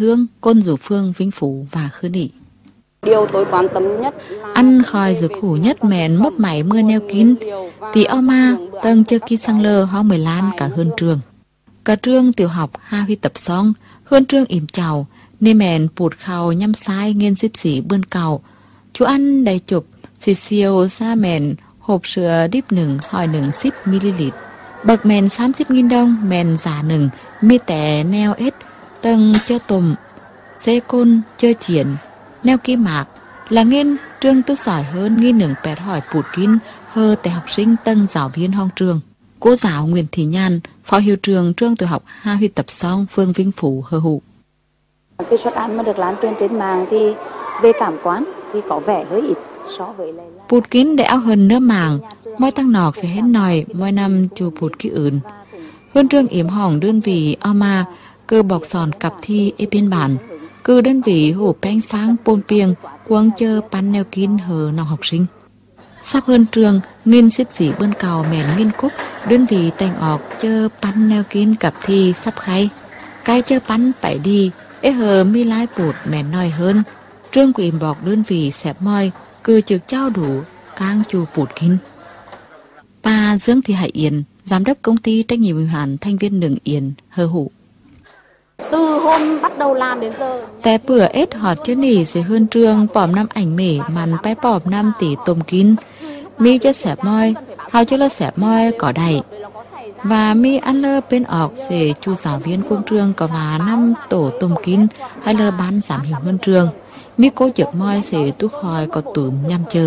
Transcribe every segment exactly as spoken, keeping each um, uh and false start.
Thương, Côn Dù Phương, Vĩnh Phú và Khư Nị. Điều tôi quan tâm nhất ăn khỏi dược khủ nhất mẹn mốt mảy mưa neo kín tí o ma tầng chơi ký sang lơ ho mười lan cả hơn trường. Cả trường tiểu học ha huy tập xong hơn trường ỉm chào nên mẹn pụt khào nhăm sai nghiên xếp xỉ bươn cầu. Chú ăn đầy chụp xì siêu xa mẹn hộp sữa đíp nừng hỏi nừng xíp ml. Bậc mẹn xám xíp nghìn đông mẹn giả nừng mi tẻ neo ết tầng chơi tùm xê côn chơi triển neo ký mạc là nghiên trường tốt giỏi hơn nghi nừng bẹt hỏi pụt kín hơ tại học sinh tân giáo viên hong trường. Cô giáo Nguyễn Thị Nhan, phó hiệu trường trường tiểu học Ha Huy Tập Song, phường Vĩnh Phú, hơ hụ. Cái suất ăn mà được lan truyền trên mạng thì về cảm quan thì có vẻ hơi ít so với lại là... Pụt kín để áo hơn nửa màng, mỗi tăng nọc sẽ hết nòi, mỗi năm chù pụt ký อื่n. Hơn trường yếm hỏng đơn vị o ma, cơ bọc sòn cặp thi ê biên bản, cứ đơn vị hủ bánh sáng pôn piêng, quăng chơ pan neo kín hờ nòng học sinh. Sắp hơn trường, nghiên xếp dĩ bươn cầu mẹn nghiên cúc, đơn vị tành ọc chơ pan neo kín cặp thi sắp khay. Cái chơ pan phải đi, ế hờ mi lái bụt mẹn nói hơn. Trương của im bọc đơn vị xẹp môi, cứ trực trao đủ, cang chù bụt kín. Bà Dương Thị Hải Yến, giám đốc công ty trách nhiệm hữu hạn Thanh Viên Nừng Yến, hơ hụ. Từ hôm bắt đầu làm đến giờ Té bữa ết họt chứ nỉ sẽ hơn trường bỏm năm ảnh mể màn bay bỏm năm tỷ tôm kín. Mi cho xẹp môi, hào cho lơ xẹp môi có đầy. Và mi ăn lơ bên ọc sẽ chu giáo viên công trường có và năm tổ tôm kín hay lơ bán giảm hiệu hơn trường. Mi cố chược môi sẽ túc hỏi có tùm nhằm chờ.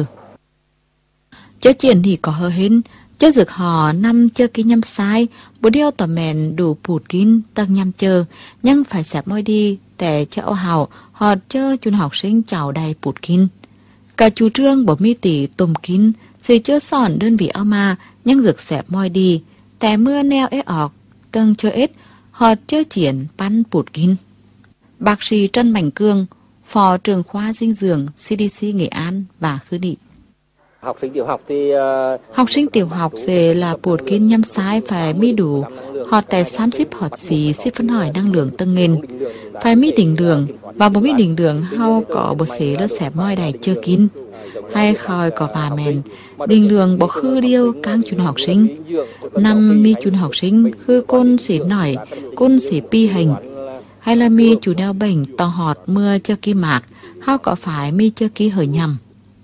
Chớ triển thì có hơ hến. Chớ dược hò năm chơ ký nhâm sai, bố điêu tỏ mẹn đủ pụt kín tăng nhâm chơ, nhưng phải xẹp môi đi, tẻ chơ ô hào, họ chơ chun học sinh chào đầy pụt kín. Cả chú trương bỏ mi tỉ tùm kín, xì chơ sòn đơn vị ao ma, nhưng dược xẹp môi đi, tẻ mưa neo ế ọc, tâng chơ ết, họ chơ triển bắn pụt kín. Bác sĩ Trân Bảnh Cương, phó trường khoa dinh dưỡng xê đê xê Nghệ An và Khư Nị. Học sinh tiểu học thì uh... học sinh tiểu học sẽ là bột kín nhâm sai phải mi đủ họ tại xám xíp họt xì xíp phân hỏi năng lượng tăng nghìn phải mi đỉnh đường và một mi đỉnh đường hao có bột xế lớp xẹp môi đầy chưa kín hay khoi có và mèn đỉnh đường bỏ khư điêu cang chun học sinh năm mi chun học sinh khư côn xỉ nổi côn xỉ pi hình hay là mi chủ đeo bệnh to họt mưa chưa ký mạc hao có phải mi chưa ký hởi nhầm.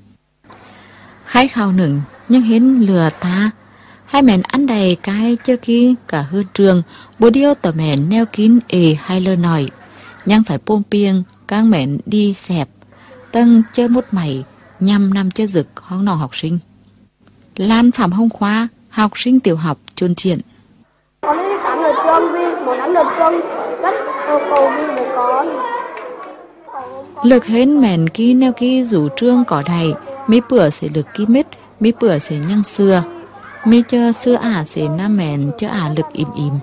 Khai khao nừng, nhưng hến lừa ta. Hai mẹn ăn đầy cái chơ ký cả hơn trường, bố điêu tỏ mẹn neo kín ê hay lơ nòi. Nhưng phải pôm piêng, các mẹn đi xẹp. Tân chơ một mảy, nhằm năm chơ dực hoang nòng học sinh. Lan Phạm Hồng Khoa, học sinh tiểu học, chôn triển. Con đi tắm ở trường vì muốn ăn ở trường rất cầu vì để có. Lực hến mẹn ký neo ký rủ trương cỏ đầy. Mi bữa sẽ lực ký mít, mi bữa sẽ nhăng xưa. Mi chơ xưa ả sẽ nam mẹn chơ ả lực im im.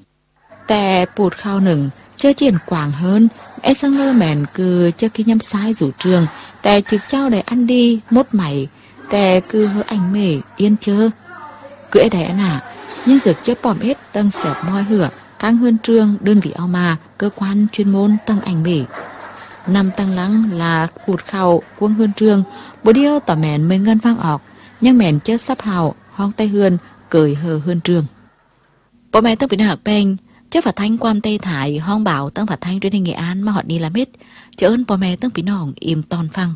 Tè bụt khao nừng, chơ triển quảng hơn, e sang lơ mẹn cứ chơ ký nhâm sai rủ trường, tè trực trao đầy ăn đi, mốt mày, tè cứ hơ ảnh mể, yên chơ. Cứ ế đầy ăn à, nhưng dược chơ bỏm ết tăng xẹp môi hửa, căng hơn trường, đơn vị ao mà, cơ quan chuyên môn tăng ảnh mể. Năm tăng lắng là bụt khao, quân hơn trường, bố điêu tỏ mẹn mới ngân vang ọc, nhưng mẹn chết sắp hào, hoang tay hươn, cười hờ hơn trường. Bố mẹ tăng bị nạc bènh, chết phạt thanh quam tây thải, hoang bảo tăng phạt thanh truyền hình Nghệ An mà họ đi làm hết, chứ ơn bố mẹ tăng bị nòng im toàn phăng.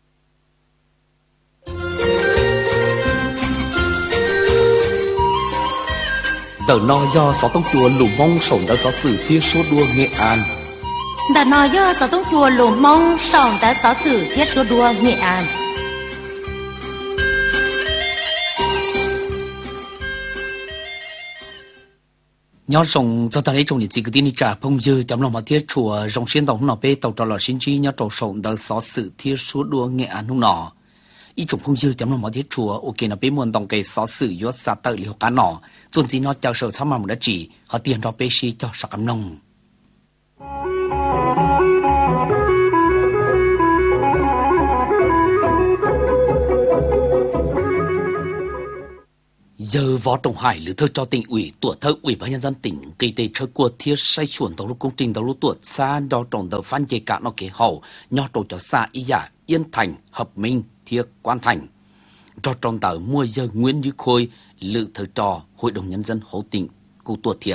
Tờ no do sáu tông chùa lù mông sổng đã giáo sử thiết số đua Nghệ An. Đã nói do sáu tông chùa lù mông sổng đã giáo sử thiết số đua Nghệ An. Nhớ rồng cho ta lấy trong những gì cái tin trả phong dư chấm lòng mà thiết chùa rồng xuyên tổng nọ bê tàu trò lò xin chi nhớ trầu sổng đã giáo sử thiết số đua Nghệ An hung nọ. Ý chủng phong dư chấm lòng mà thiết chùa ok nó bê muôn tổng cái giáo sử yết sa tự liều cá nọ. Dồn gì nó chào sở xong mà một đã chỉ họ tiền cho bê si cho sạc ấm nông. giờ võ trọng hải lữ thơ cho tỉnh ủy tuổi thơ ủy ban nhân dân tỉnh kỳ tề chơi cuộc thiết say chuẩn đầu lúc công trình đầu lúc tuổi xa đo trọng đầu phan dây cả nó kế hậu nho trổ cho xa ý giả Yên Thành Hợp Minh Thiết Quan Thành cho trong tờ mua giờ Nguyễn Như Khôi lữ thơ trò hội đồng nhân dân hậu tỉnh cụ tuổi thiệt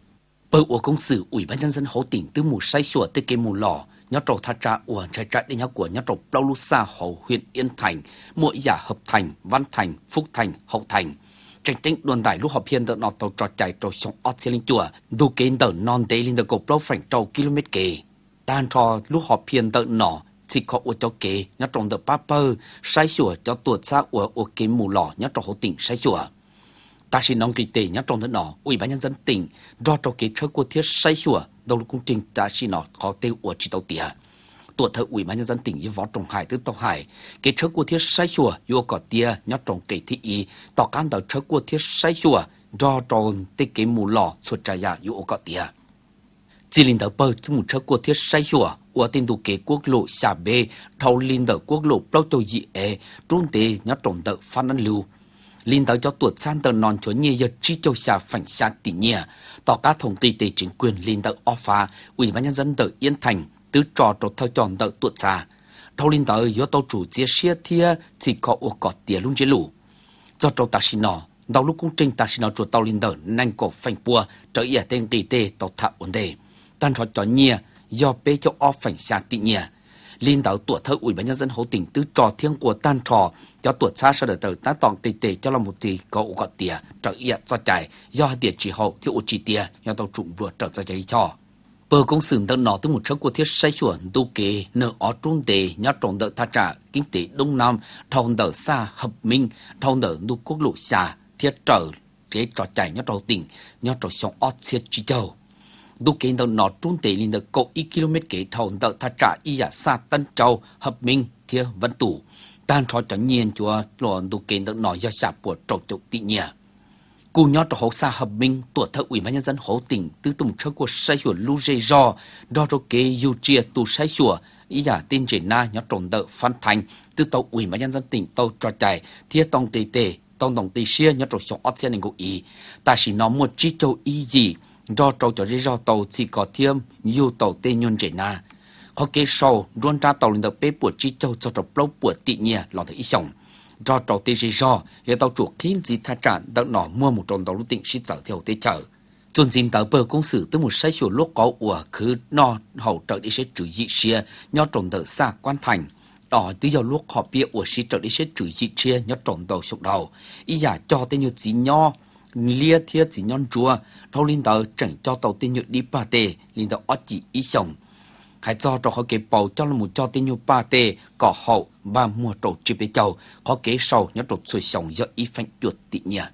bờ của công sử ủy ban nhân dân hậu tỉnh từ mù say sủa tới cây mù lò nhớ trầu thà trà uổng trái trái để nhớ của nhớ trầu Plau Lu Sa hậu huyện Yên Thành mỗi giả Hợp Thành Văn Thành Phúc Thành Hậu Thành tranh tính đoàn đại lúc họp hiền đợt nọ tàu trò chạy trầu sông ót xe linh chùa đủ kén đợt non tế linh đợt cổ Plau phảnh trầu km kề tan trò lúc họp hiền đợt nọ chỉ có ở cho kề nhớ trầu đợt ba pơ say sủa cho tuột xa ở ở cây mù lò nhớ trầu hậu tỉnh say sủa ta xin nông kinh tế nhớ trong thế nọ ủy ban nhân dân tỉnh do trong kế chơi của thiết say sủa đầu công trình ta xin nọ khó tiêu ở chỉ tàu tía tuổi thợ ủy ban nhân dân tỉnh với võ trọng hải từ tàu hải kế chơi của thiết say sủa vô cỏ tía nhớ trong kế thị ý tỏ can đầu chơi của thiết say sủa do trong tê kế mù lò xuất trái ya vô cỏ tía chỉ linh đầu bờ từ một chơi của thiết say sủa ở tên đủ kế quốc lộ xà bê thâu linh đầu quốc lộ bao châu dị e trung tế nhớ trong đợt phan ăn lưu liên tới cho tuột san tờ non chúa nhia giờ chi châu xa phảnh xa tỉ nhia tỏ các thông kỳ tế chính quyền liên tới offa ủy ban nhân dân tờ Yên Thành tứ trò trò theo tròn tờ tuột xa thâu liên tới do tàu chủ chia xia thia chỉ có ô cọt tía luôn chế lũ do trò ta xin nọ đầu lúc công trình ta xin nọ chuột tàu liên tới nành cổ phảnh bùa trở ý tên kỳ tế tàu thạ ổn đề tan trò cho nhia do bê cho off phảnh xa tỉ nhia liên tới tuột thơ ủy ban nhân dân hậu tỉnh tứ trò thiêng của tan trò cho tuột xa sau đời tờ tá tòng tê tê cho là một tí có ổ gọt tìa trở iya do chạy do tiệt chỉ hậu thiếu ổ chỉ tìa do tàu trụng vừa trở ra chạy cho bờ công sử tờ nọ từ một số cuộc thiết say chuẩn tu kế nợ ó trung tế nhớ trọng đợt tha trả kinh tế đông nam thòng đợt xa Hợp Minh thòng đợt nu quốc lộ xa thiết trở kế trò chạy nhớ trò tỉnh nhớ trò sông ót xiết chi châu tu kế tờ nọ trung tế lên được cậu y km kế thòng đợt tha trả iya xa Tân Châu Hợp Minh thiết Vân Tủ tan trò cho nhiên chúa lộn đủ kén được nói do sạp của trò chậu tị nhẹ cú nhớ trò hậu xa Hợp Minh tuổi thợ ủy ban nhân dân hậu tỉnh tư tùng cho của say sủa lu dây do do trò kế yu chia tu say sủa ý giả tin chỉ na nhớ tròn đợ Phan Thành tư tàu ủy ban nhân dân tỉnh tàu trò chạy thiết tông tê tê tông đồng tê xia nhớ trò sống ót xe nên ngụ ý ta chỉ nói một chi châu ý gì do trò cho dây do tàu chỉ có thêm yu tàu tê nhôn chỉ na họ kế sau luôn ra tàu lên tàu bê bùa chi châu cho tàu lâu bùa tị nhẹ lò thấy sống do tàu tê dây do hiện tàu chuột khiến gì thay trả đợt nọ mua một tròn tàu lúc tỉnh sĩ chở theo tê chở chôn xin tàu bờ công sử tới một sai sửa lúc có của cứ nọ hậu trợ đi sẽ trừ dị xia nhớ tròn tàu xa Quan Thành đỏ tới giờ lúc họ bia của sĩ trợ đi sẽ trừ dị xia nhớ tròn tàu sụp đầu ý giả cho tên như chỉ nho lia thiết chỉ nhon chùa thâu linh tàu chẳng cho tàu tên như đi ba tê linh tàu ót chỉ ý sống hãy cho trò họ kế bầu cho là một cho tên như ba tê cỏ hậu ba mùa trầu chỉ bế châu họ kế sau nhớ trột xuôi sống do ý phanh chuột tị nhẹ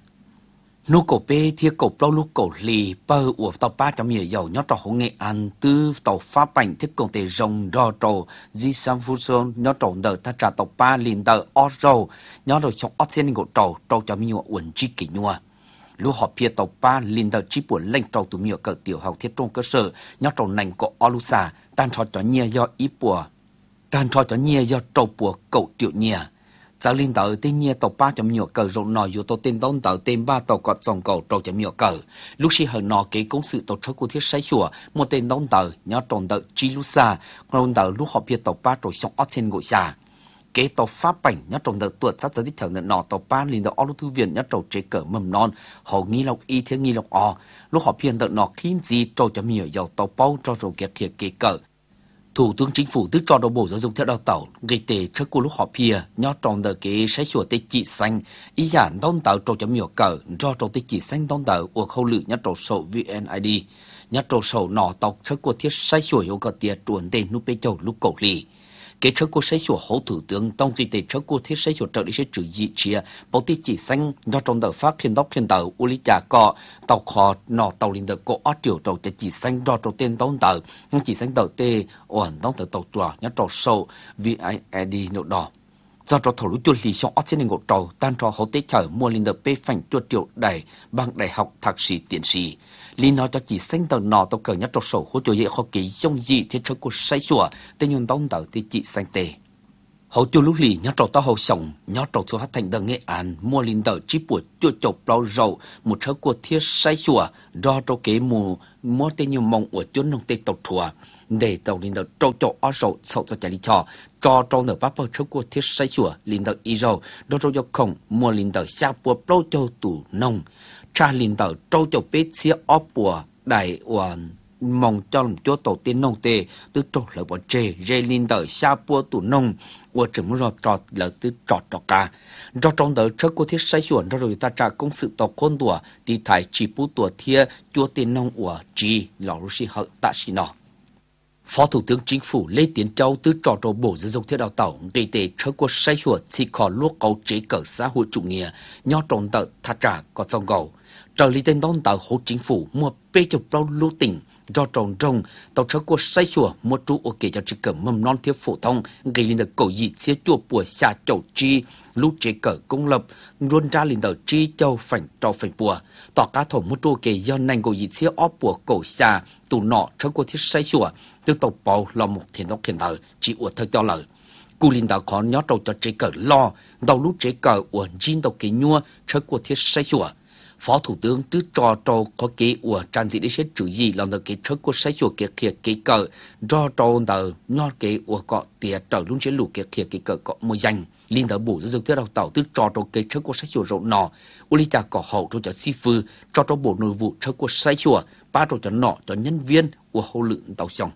nô cổ bê thia cổ bao lúc cổ lì bơ của tàu ba trong nhiều dầu nhớ trò họ nghệ an tư tàu phá bảnh thiết công tề rồng đo trầu di sam phu sơn nhớ trầu đờ ta trả tàu ba liền đờ ó rầu nhớ rồi trong ót sen cổ trầu trầu cho nhiều uẩn chi kỷ nhua lúc họ phía tàu ba liên đợt chỉ buồn lệnh trâu tụi miệng cỡ tiểu học thiết trung cơ sở nhớ trâu nành của Olusa tan trò cho nhia do ý bùa tan trò cho nhia do trâu bùa cậu tiểu nhia giờ liên đợt tên nhia tàu ba cho miệng cỡ rộng nòi dù tàu tên đón tàu tên ba tàu cọt dòng cầu trâu cho miệng cỡ lúc xí hở nọ kế công sự tàu trâu của thiết sái chùa một tên đón tàu nhớ trâu đợt chi lusa còn đợt lúc họ phía tàu ba trâu sống ót sen ngồi xa kế tàu pháp bảnh nhớ trồng đợt tuột sát giới tiếp theo nợ nọ tàu ba liền đợt ô thư viện nhớ trồng chế cỡ mầm non hầu nghi lộc y thiên nghi lộc o lúc họ phiền đợt nọ khiến gì trâu cho miểu dầu tàu bao cho trâu kiệt thiệt kế cỡ thủ tướng chính phủ tức cho đầu bộ giáo dục theo đào tàu gây tệ trước của lúc họ phiền nhớ trồng đợt kế sái sủa tê chỉ xanh ý giản đón tàu trâu cho miểu cỡ do trâu tê chỉ xanh đón tàu uộc khâu lự nhớ trâu sổ vê en i đê nhớ trâu sổ nọ tàu trước của thiết sái sủa yêu cỡ tiệt tuần tên nút bê châu lúc cổ lì kế trước của xây sửa hậu thủ tướng tông kỳ tế trước của thiết xây sửa trợ đi sẽ trừ dị chia bảo tí chỉ xanh do trong đợt phát phiên đốc phiên tàu u lý trà cọ tàu kho nọ tàu liên đợt cổ ót triệu tàu chỉ xanh do trong tên tông tàu nhưng chỉ xanh tàu tê ổn tông tàu tàu tòa nhớ tàu sâu vê i e đê nộ đỏ do trong thổ lũ chuột lì xong ót trên ngộ tàu tan cho hậu tế chở mua liên đợt bê phanh chuột triệu đầy bằng đại học thạc sĩ tiến sĩ liên nói cho chỉ xanh tàu nọ tàu cờ nhất trong sổ hỗ trợ dễ khó kỹ trong gì thiết trước của say sủa tên nhung tông tàu thì chỉ xanh tề hậu tiêu lúc lì nhớ trâu tao hậu sống nhớ trâu số hát thành đờ Nghệ An mua linh đờ chỉ buổi chua chọc bao rậu một số cuộc thiết say chùa do trâu kế mù mua tên nhiều mong ở chỗ nông tây tàu chùa để tàu linh đờ trâu chọc ở rậu sậu ra chạy đi cho cho trâu nở bắp vào số cuộc thiết say chùa linh đờ y rậu do trâu do khổng mua linh đờ xa bùa bao châu tủ nông cha linh đờ trâu chọc bế xía ở bùa đại hoàn mong cho làm chỗ tổ tiên nông tề từ trâu lỡ bỏ chê dây linh đờ xa bùa tủ nông và chỉ muốn rồi trọt lỡ từ trọt trọt cả do trong đó trước cô thiết sai chuẩn do rồi ta trả công sự tàu con đùa thì thải chỉ bút đùa thia chúa tiền nông của chỉ lò russi hậu tạ xì nọ. Phó Thủ tướng Chính phủ Lê Tiến Châu từ trò trò bộ giáo dục thiết đào tạo gây tệ trước cô sai chuẩn chỉ có lúc cầu chế cờ xã hội chủ nghĩa nhó trong tờ ta trả có trong gầu trở lý tên đón tờ hộ chính phủ mua bê chụp bao lưu tỉnh do trồng trồng tàu车过筛选một chú ở kể cho chỉ cỡ mầm non thiếu phổ thông gây lên được cầu dị xía chùa bùa xả chậu chi lúc chế cỡ công lập luôn ra lên đầu chi châu phảnh trâu phảnh bùa tỏ cá thổ một chú kể do nành cầu dị xía óp bùa cổ xả tù nọ车过thiết筛选từ tàu bầu là một thiền tộc thiền thờ chỉ ở thời cho lời cú linh đạo khó nhớ trâu cho chế cỡ lo đầu lúc chế cỡ ở jin tàu kể nhua车过thiết筛选Phó Thủ tướng tứ trò trò có kế của trang dị để xét chủ gì là cái trước của sai chuột kế kia kế cờ do trò đờ nhọt kế của cọ tiệt trở luôn chế lù kế kia kế cờ cọ môi danh liên đờ bổ giáo dục tiếp đào tạo tứ trò trò kế trước của sai chuột rộng nọ uli cha cọ hậu cho cho si phư trò trò bộ nội vụ trước của sai chuột ba trò cho nọ cho nhân viên của hậu lượng tàu xong.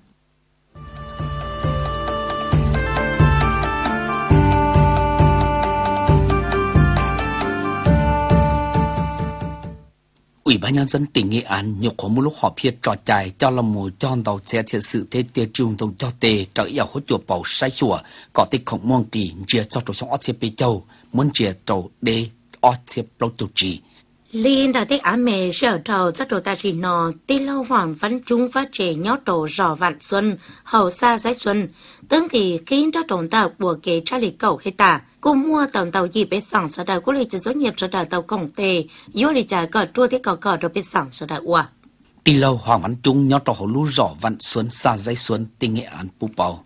Ủy ban nhân dân tỉnh Nghệ An nhiều có một lúc họp hiệp trò chạy cho là một tròn tàu xe thiệt sự thế tiệt trường tàu cho tề trở yếu hỗ trợ bảo sai chùa có thể không mong kỳ chia cho tổ trong ớt xếp bê châu muốn chia tàu để ớt xếp lâu tổ trì. Liên đã thấy ám mẹ sở trầu cho tổ ta chỉ nọ tí lâu hoàng văn chúng phát triển nhó tổ rò vạn xuân hậu xa giái xuân tương kỳ khiến cho tổng tàu của kế tra lý cầu hay ta cùng mua tổng tàu gì bế sẵn sở đời của lý chức doanh nghiệp sở đời tàu công tề yếu lý trả cờ trua thế cờ cờ rồi bế sẵn sở đời ua. Tí lâu hoàng văn chúng nhó tổ hậu lũ rò vạn xuân xa giái xuân tỉnh Nghệ An bù bào.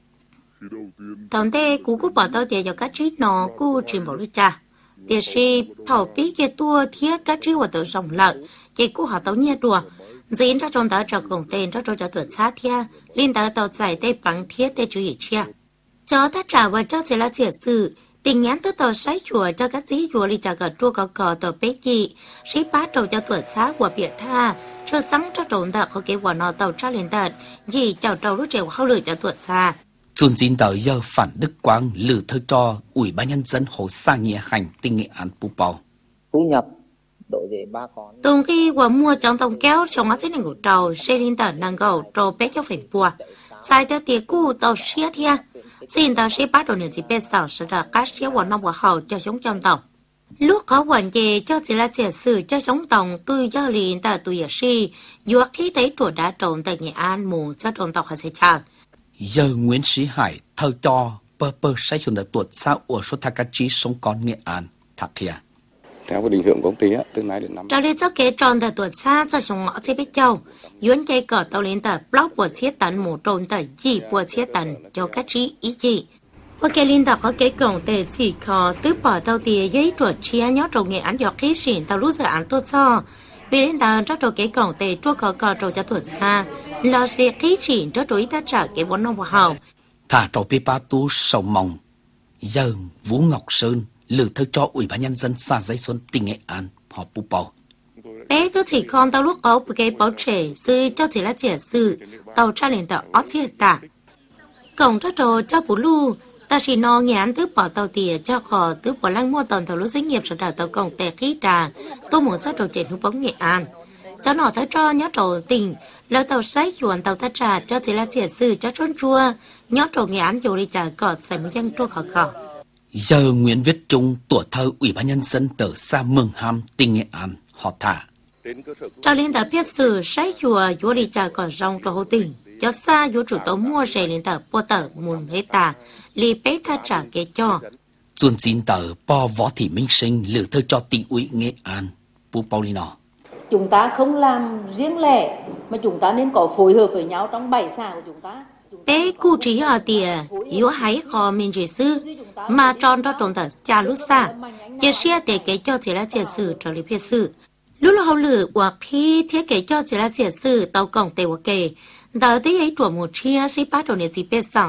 Tổng tề cú cú bỏ tàu tiền cho các trí nọ cú trình bảo lý trả. Để sĩ thảo bí cái tua thiết các chữ của tàu rồng lợi cái cú họ tàu nhẹ đùa diễn ra trong đó cho công tên cho cho tuần sát thia liên tàu tàu giải tây bằng thiết tây chữ gì chia cho ta trả và cho chỉ là chia sự tình nhắn tới tàu sái chùa cho các dĩ chùa đi trả cờ chua cờ cờ tàu bé chị sĩ bá tàu cho tuần sát của biệt tha cho sáng cho trộn tàu có cái quả nọ tàu tra lên tàu gì chào tàu lúc chiều hao lửa cho tuần xa Xuân dính tờ giờ phản Đức Quang lử thơ cho Ủy ban nhân dân Hồ Sa Nghĩa Hành tỉnh Nghệ An bù bào. Thu nhập đối với ba con. Tùng khi quả mua trong tông kéo trong mắt trên của trầu xe linh tờ năng gầu trầu bé cho phèn bùa. Sai theo tiệc cũ tàu xía thia. Xin tàu xe bắt đầu những gì bé sảo sẽ là các xía quả nông quả hậu cho chúng trong tàu. Lúc có quản về cho chỉ là trẻ sử cho sống tổng tôi do linh tờ tôi ở si. Dù khi thấy chùa đã trộn tại Nghệ An mù cho trộn tàu họ sẽ chờ. Giờ Nguyễn Sĩ Hải thơ cho bơ bơ sai chuẩn được tuột sao ở số thác cá trí sống con Nghệ An thật kìa. Theo cái định hướng của công ty á, từ nay đến năm. Trở lên cho kế tròn tại tuột xa cho sống ngõ chế biết châu. Yuan chạy cờ tàu lên tờ blog của chiếc tấn mù trồn tờ gì của chiếc tấn cho các trí ý gì. Và cái linh tờ có kế cổng tệ chỉ khó tứ bỏ tàu tìa giấy chuột chia nhó trầu Nghệ An dọc khí xỉn tàu lúc dự án tốt so. Vì đến tờ cho trầu kế cổng tệ chua cờ cờ trầu cho tuột xa. Là sẽ khí xỉn cho trầu ý ta trả kế bốn nông vào hậu. Thả trầu bê ba tú sầu mong. Giờ Vũ Ngọc Sơn lử thơ cho Ủy ban nhân dân xã Giấy Xuân tỉnh Nghệ An họ bù bào. Bé cứ chỉ con tàu lúc ấu bởi cái báo trẻ sư cho chỉ là trẻ sư tàu tra lên tàu ót chia tạ. Cổng cho trầu cho bù lưu ta chỉ nó nghe án tứ bỏ tàu tìa cho khó tứ bỏ lăng mua tàu thầu lúc doanh nghiệp sở đảo tàu cổng tè khí trà tôi muốn cho trầu trên hữu bóng Nghệ An. Cho nó thấy cho nhớ trầu tỉnh là tàu sấy chuẩn tàu ta trà cho chỉ là trẻ sư cho trốn chua nhớ trầu Nghệ An dù đi trả cọt xảy một dân chua khó khó. Giờ Nguyễn Viết Trung tuổi thơ Ủy ban nhân dân tờ xa Mường Ham tỉnh Nghệ An họ thả. Cho lên tờ biết sự sấy chùa dù đi trả cọt rong trầu hậu tỉnh. Cho xa dù chủ tàu mua rẻ lên tờ bố tờ mùn hết tà, lì bé tha trả kế cho. Xuân chín tờ bò Võ Thị Minh Sinh lử thơ cho tỉnh ủy Nghệ An, bố Paulino. Chúng ta không làm riêng lẻ, mà chúng ta nên có phối hợp với nhau trong bảy xã của chúng ta. Bé cụ trí ở tìa, yếu hãy khó mình chỉ sư, mà tròn cho trồng tờ cha lúc xa chỉ xe để cái cho chỉ là chỉ sự trở lại phía sự lúc là hậu lử hoặc khi thiết kế cho chỉ là chỉ sự tàu cổng tàu kề đỡ tới ấy chuẩn một chia sẽ bắt đầu này gì biết rằng